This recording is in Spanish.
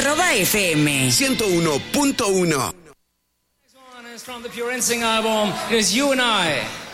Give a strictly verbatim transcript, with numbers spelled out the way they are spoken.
Córdoba F M. ciento uno punto uno. From the Pure Instinct album, it is You and I.